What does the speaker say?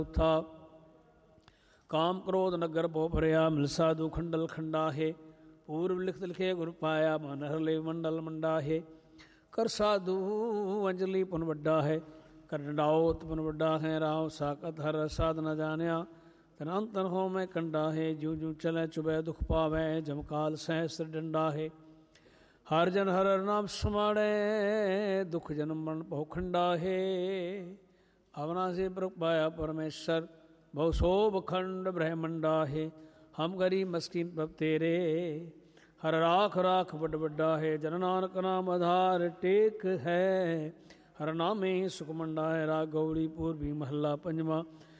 ਉਥਾ ਕਾਮ ਕ੍ਰੋਧ ਨਗਰ ਭੋ ਭਰਿਆ ਮਿਲ ਸਾਧੂ ਖੰਡਲ ਖੰਡਾਹੇ ਪੂਰਵ ਲਿਖਤ ਲਿਖੇ ਗੁਰ ਪਾਇਆ ਮਨ ਹਰਲੇ ਮੰਡਲ ਮੰਡਾਹੇ ਕਰ ਸਾਧੂ ਅੰਜਲੀ ਪੁਨ ਵੱਡਾ ਹੈ ਕਰ ਡੰਡਾਉਤ ਪੁਨ ਵੱਡਾ ਹੈ ਰਾਵ ਸਾਕਤ ਹਰ ਸਾਧ ਨ ਜਾਣਿਆ ਤਨ ਅੰਤਰ ਹੋ ਮੈਂ ਕੰਡਾ ਹੈ ਜਿਉ ਜਿਉ ਚਲੇ ਚੁਬੈ ਦੁਖ ਪਾਵੈ ਜਮਕਾਲ ਸਹਿਸਰ ਡੰਡਾ ਹੈ ਹਰ ਜਨ ਹਰ ਨਾਮ ਸਮਾੜੇ ਦੁਖ ਜਨਮ ਮਰਨ ਭਉ ਖੰਡਾ ਹੈ ਅਵਨਾਸੀ ਪ੍ਰਭ ਪਾਇਆ ਪਰਮੇਸ਼ਰ ਬਹੁ ਸੋਭ ਖੰਡ ਬ੍ਰਹਮੰਡਾ ਹੈ ਹਮ ਗਰੀਬ ਮਸਕੀਨ ਪ੍ਰਭ ਤੇਰੇ ਹਰ ਰਾਖ ਰਾਖ ਵੱਡ ਵੱਡਾ ਹੈ ਜਨ ਨਾਨਕ ਨਾਮ ਆਧਾਰ ਟੇਕ ਹੈ ਹਰ ਨਾਮੇ ਸੁਖ ਮੰਡਾ ਹੈ ਰਾਗ ਗੌੜੀ ਪੂਰਬੀ ਮਹੱਲਾ ਪੰਜਵਾਂ